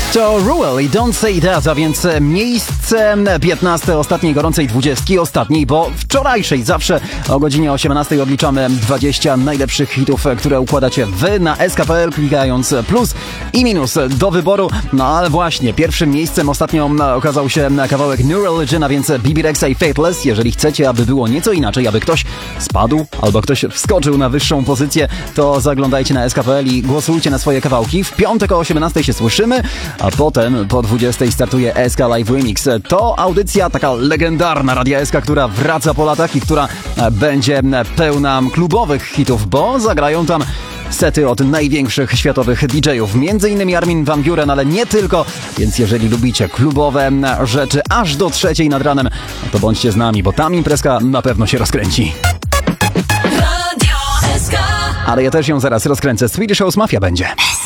To Ruel i Don't Say That, a więc miejsce 15 ostatniej gorącej 20, ostatniej, bo wczorajszej. Zawsze o godzinie 18 odliczamy 20 najlepszych hitów, które układacie wy na sk.pl, klikając plus i minus do wyboru. No ale właśnie, pierwszym miejscem ostatnio okazał się kawałek New Religion, a więc BB Rexa i Faithless. Jeżeli chcecie, aby było nieco inaczej, aby ktoś spadł albo ktoś wskoczył na wyższą pozycję, to zaglądajcie na sk.pl i głosujcie na swoje kawałki. W piątek o 18 się słyszymy, a potem po 20 startuje SK Live Remix. To audycja taka legendarna Radia SK, która wraca po latach i która będzie pełna klubowych hitów, bo zagrają tam sety od największych światowych DJ-ów, między innymi Armin van Buuren, ale nie tylko, więc jeżeli lubicie klubowe rzeczy aż do 3 nad ranem, to bądźcie z nami, bo tam imprezka na pewno się rozkręci. Ale ja też ją zaraz rozkręcę. Swedish House Mafia będzie.